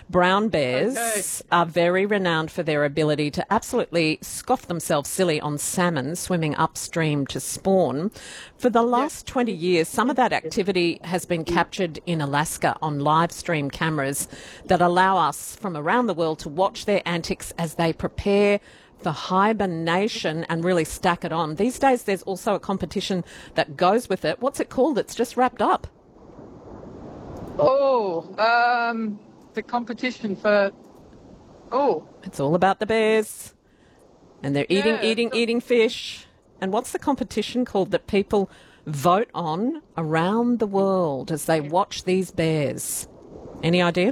Brown bears are very renowned for their ability to absolutely scoff themselves silly on salmon swimming upstream to spawn. For the last 20 years, some of that activity has been captured in Alaska on live stream cameras that allow us from around the world to watch their antics as they prepare for hibernation and really stack it on. These days, there's also a competition that goes with it. What's it called? It's just wrapped up. The competition for... It's all about the bears. And they're eating fish. And what's the competition called that people vote on around the world as they watch these bears? Any idea?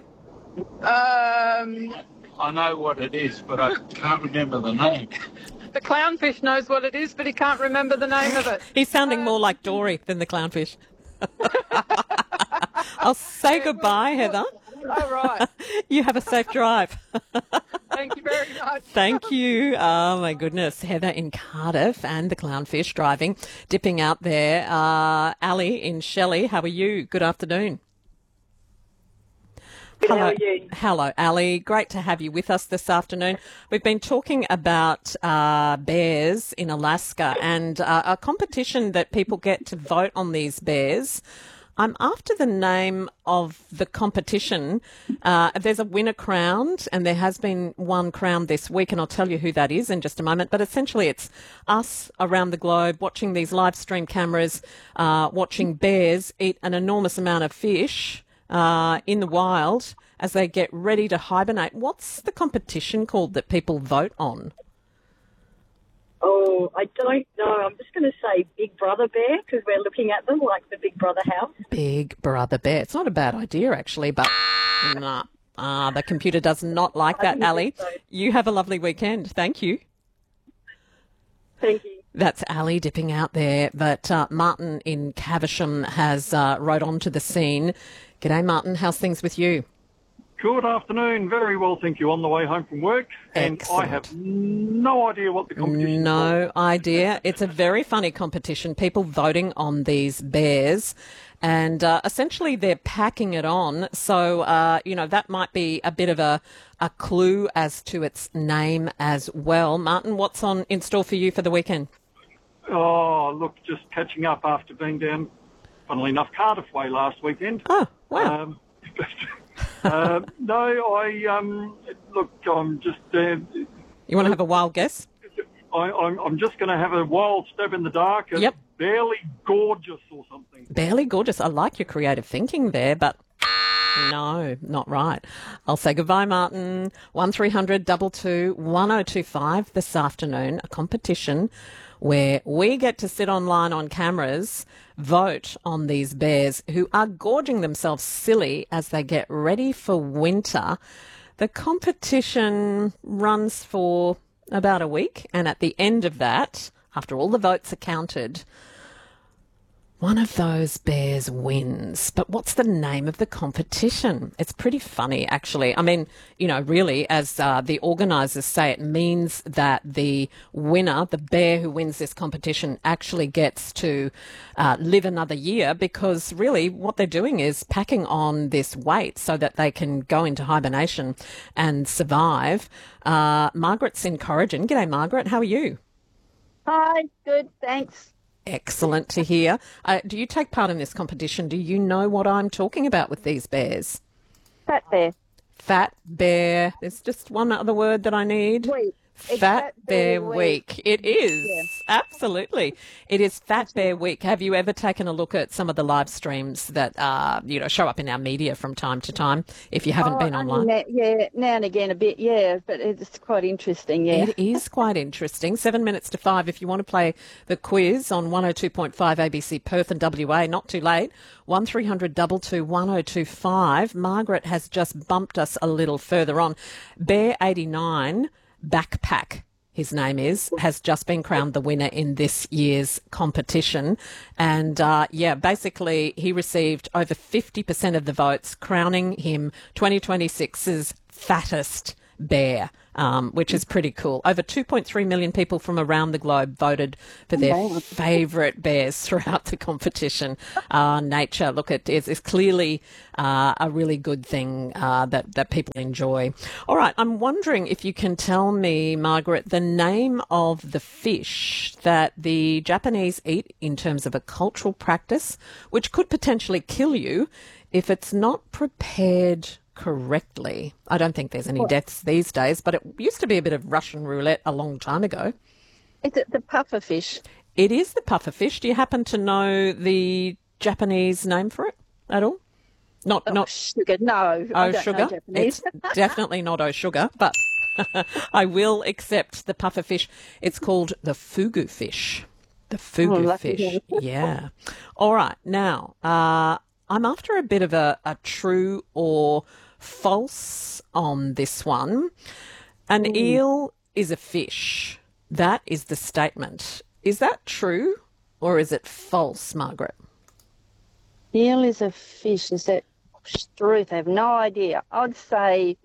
I know what it is, but I can't remember the name. The clownfish knows what it is, but he can't remember the name of it. He's sounding more like Dory than the clownfish. I'll say goodbye, Heather. All right. You have a safe drive. Thank you very much. Thank you. Oh, my goodness. Heather in Cardiff and the clownfish driving, dipping out there. Ali in Shelley, how are you? Good afternoon. Hello. How are you? Hello, Ali. Great to have you with us this afternoon. We've been talking about bears in Alaska and a competition that people get to vote on these bears. I'm after the name of the competition. There's a winner crowned, and there has been one crowned this week, and I'll tell you who that is in just a moment. But essentially, it's us around the globe watching these live stream cameras, watching bears eat an enormous amount of fish in the wild as they get ready to hibernate. What's the competition called that people vote on? Oh, I don't know. I'm just going to say Big Brother Bear because we're looking at them like the Big Brother house. Big Brother Bear. It's not a bad idea, actually, but the computer does not like that, Ali. So. You have a lovely weekend. Thank you. Thank you. That's Ali dipping out there, but Martin in Caversham has rode on to the scene. G'day, Martin. How's things with you? Good afternoon. Very well, thank you. On the way home from work. Excellent. And I have no idea what the competition is. No idea. It's a very funny competition. People voting on these bears. And essentially they're packing it on. So, that might be a bit of a clue as to its name as well. Martin, what's in store for you for the weekend? Oh, look, just catching up after being down, funnily enough, Cardiff Way last weekend. Oh, wow. Look, I'm just... you want to have a wild guess? I'm just going to have a wild stab in the dark. Yep. Barely Gorgeous or something. Barely Gorgeous. I like your creative thinking there, but no, not right. I'll say goodbye, Martin. 1300 22 1025 this afternoon, a competition where we get to sit online on cameras, vote on these bears who are gorging themselves silly as they get ready for winter. The competition runs for about a week, and at the end of that, after all the votes are counted, one of those bears wins. But what's the name of the competition? It's pretty funny, actually. I mean, really, as the organisers say, it means that the winner, the bear who wins this competition, actually gets to live another year because really what they're doing is packing on this weight so that they can go into hibernation and survive. Margaret's in Corrigan. G'day, Margaret. How are you? Hi, good, thanks. Excellent to hear. Do you take part in this competition? Do you know what I'm talking about with these bears? Fat bear. Fat bear. There's just one other word that I need. Week. Fat Bear Week. It is. Yeah. Absolutely. It is Fat Bear Week. Have you ever taken a look at some of the live streams that, show up in our media from time to time, if you haven't been online? Now and again a bit, but it's quite interesting, yeah. It is quite interesting. 7 minutes to 5 if you want to play the quiz on 102.5 ABC Perth and WA. Not too late. 1300 22 1025. Margaret has just bumped us a little further on. Bear 89... Backpack, his name has just been crowned the winner in this year's competition. And, basically he received over 50% of the votes, crowning him 2026's fattest bear, which is pretty cool. Over 2.3 million people from around the globe voted for their favourite bears throughout the competition. Nature, look, it is clearly a really good thing that people enjoy. All right, I'm wondering if you can tell me, Margaret, the name of the fish that the Japanese eat in terms of a cultural practice, which could potentially kill you if it's not prepared correctly. I don't think there's any deaths these days, but it used to be a bit of Russian roulette a long time ago. Is it the puffer fish? It is the puffer fish. Do you happen to know the Japanese name for it at all? Not Sugar. No, I don't know sugar. Japanese. It's definitely not sugar, but I will accept the puffer fish. It's called the fugu fish. The fugu fish. Yeah. All right. Now, I'm after a bit of a true or false on this one. An eel is a fish. That is the statement. Is that true or is it false, Margaret? Eel is a fish. Is that truth? I have no idea. I'd say,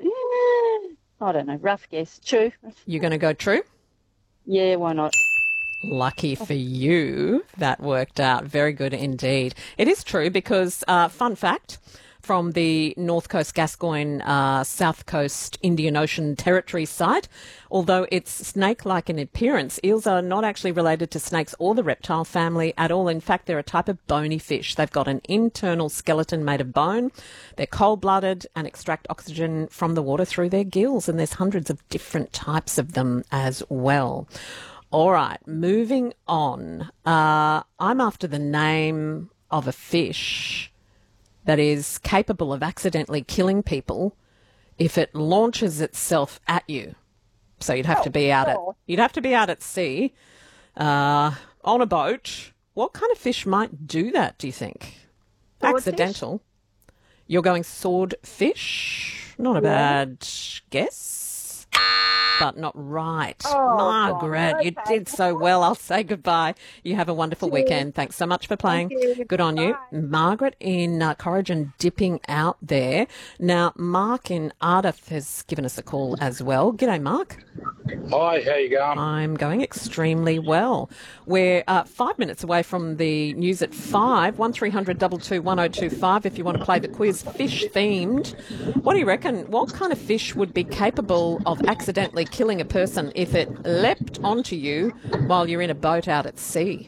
I don't know, rough guess. True. You're going to go true? Yeah, why not? Lucky for you, that worked out. Very good indeed. It is true because, fun fact, from the North Coast Gascoyne, South Coast Indian Ocean Territory site, although it's snake-like in appearance, eels are not actually related to snakes or the reptile family at all. In fact, they're a type of bony fish. They've got an internal skeleton made of bone. They're cold-blooded and extract oxygen from the water through their gills, and there's hundreds of different types of them as well. All right, moving on. I'm after the name of a fish that is capable of accidentally killing people if it launches itself at you. So you'd have to be out at sea, on a boat. What kind of fish might do that, do you think? Accidental. You're going swordfish? Not a bad guess, but not right. Margaret, you did so well. I'll say goodbye. You have a wonderful weekend. Thanks so much for playing. Good on you. Margaret in Corrigan dipping out there. Now, Mark in Ardith has given us a call as well. G'day, Mark. Hi, how you going? I'm going extremely well. We're 5 minutes away from the news at 5. 1300 22 1025 if you want to play the quiz, fish themed. What do you reckon? What kind of fish would be capable of accidentally killing a person if it leapt onto you while you're in a boat out at sea?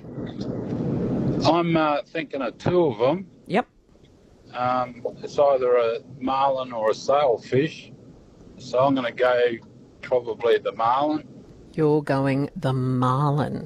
I'm thinking of two of them. Yep. It's either a marlin or a sailfish. So I'm going to go probably the marlin. You're going the marlin.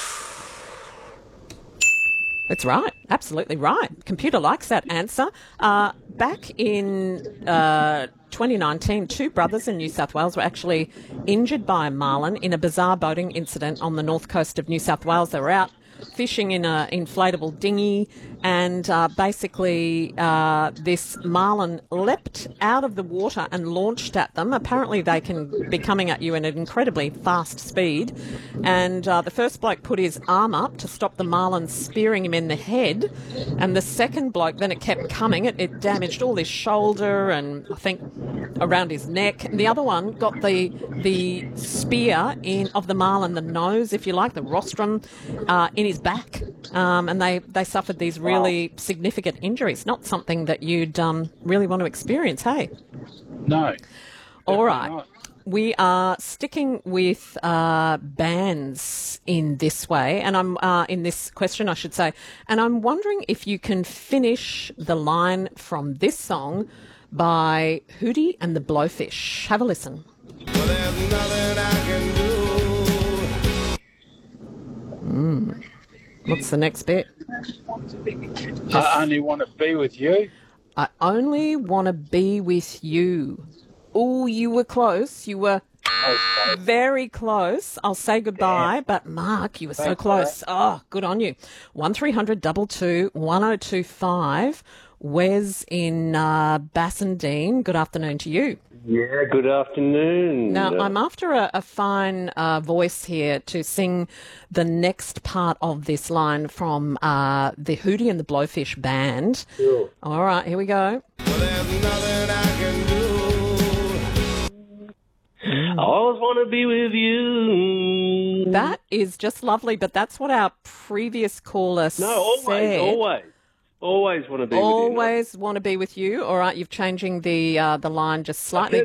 That's right. Absolutely right. Computer likes that answer. Back in 2019, two brothers in New South Wales were actually injured by a marlin in a bizarre boating incident on the north coast of New South Wales. They were out fishing in an inflatable dinghy, and basically this marlin leapt out of the water and launched at them. Apparently they can be coming at you in an incredibly fast speed, and the first bloke put his arm up to stop the marlin spearing him in the head, and the second bloke, then it kept coming. It damaged all his shoulder and I think around his neck. And the other one got the spear of the marlin, the nose, if you like, the rostrum, in his back, and they suffered these really significant injuries. Not something that you'd really want to experience, hey? No. All right. Not. We are sticking with bands in this way, and I'm in this question, I should say, and I'm wondering if you can finish the line from this song by Hootie and the Blowfish. Have a listen. Well, there's nothing I can do. What's the next bit? I only want to be with you. I only want to be with you. Oh, you were close. You were very close. I'll say goodbye, but Mark, you were so close. Oh, good on you. 1300 22 1025. Wes in Bassendean. Good afternoon to you. Yeah, good afternoon. Now, I'm after a fine voice here to sing the next part of this line from the Hootie and the Blowfish band. Sure. All right, here we go. Well, there's nothing I can do. want to be with you. That is just lovely, but that's what our previous caller said. Always want to be with you. Always want to be with you. All right, you've changing the line just slightly.